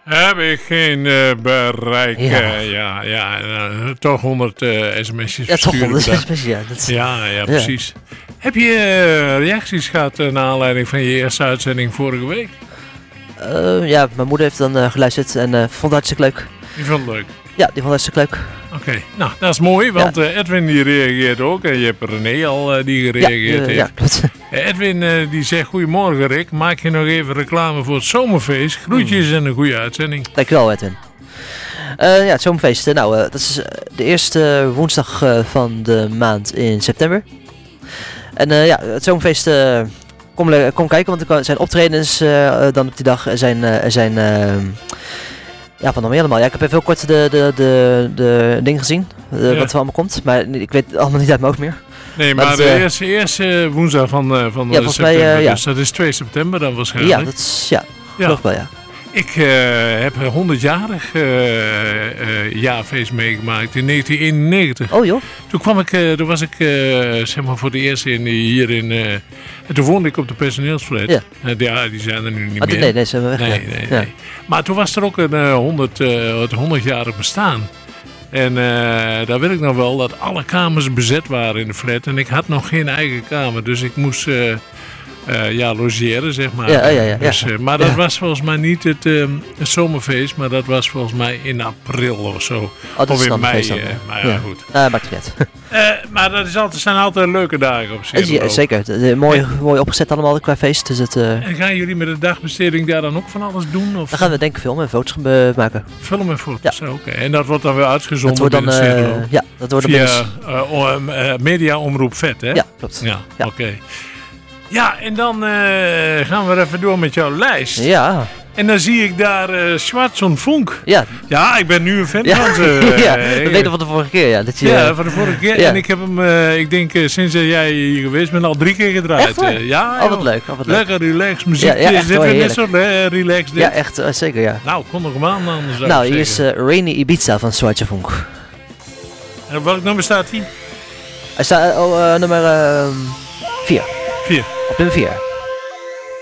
Heb ik geen bereik. Toch 100 sms'jes Ja, toch versturen 100 per dag. sms'jes, ja. Dat is, Ja, precies. Heb je reacties gehad naar aanleiding van je eerste uitzending vorige week? ja, mijn moeder heeft dan geluisterd en vond het hartstikke leuk. Die vond het leuk. Ja, die vond het hartstikke leuk. Oké, nou dat is mooi, want Edwin die reageert ook. En je hebt René al die gereageerd heeft. Ja, klopt. Edwin die zegt, goedemorgen Rick, maak je nog even reclame voor het zomerfeest. Groetjes en een goede uitzending. Dankjewel, Edwin. Het zomerfeest. Dat is de eerste woensdag van de maand in september. En het zomerfeest... Kom kijken, want er zijn optredens dan op die dag. Er zijn van nog meer allemaal. Ja, ik heb even heel kort de ding gezien. Wat er allemaal komt. Maar ik weet het allemaal niet uit mijn hoofd meer. Nee, maar de eerste woensdag van september. Mij, dus dat is 2 september dan waarschijnlijk. Ja, dat is... geloof wel, ja. Ik heb 100-jarig jaarfeest meegemaakt in 1991. Oh joh. Toen was ik zeg maar voor de eerste hier in... en toen woonde ik op de personeelsflat. Ja. Die zijn er nu niet meer. Nee, ze hebben weg. Nee. Maar toen was er ook een 100-jarig bestaan. En daar weet ik nog wel dat alle kamers bezet waren in de flat. En ik had nog geen eigen kamer, dus ik moest... logeren, zeg maar. Ja. Dus, maar dat was volgens mij niet het zomerfeest, maar dat was volgens mij in april of zo. Of in mei. Maar goed. Maakt niet uit. Maar dat zijn altijd leuke dagen op zich. Zeker. Mooi opgezet allemaal qua feest. Dus En gaan jullie met de dagbesteding daar dan ook van alles doen? Of? Dan gaan we denk ik filmen en foto's maken. Filmen en foto's, oké. En dat wordt dan weer uitgezonden dat wordt via Media Omroep Vet, hè? Ja, klopt. Ja. Oké. Ja, en dan gaan we even door met jouw lijst. Ja. En dan zie ik daar Schwarz und Funk. Ja. Ja, ik ben nu een fan van ze. Dat weten we van de vorige keer, ja. Van de vorige keer. Ja. En ik heb hem, ik denk sinds jij hier geweest bent, al 3 keer gedraaid. Echt waar? Ja, wat leuk. Lekker relaxed muziek. Ja, echt wel net zo relaxed. Ja, echt, zeker, ja. Nou, kom nog maar aan anders. Nou, hier is Rainy Ibiza van Schwarz und Funk. En op welk nummer staat hij? Hij staat nummer 4. 4. Op nummer 4.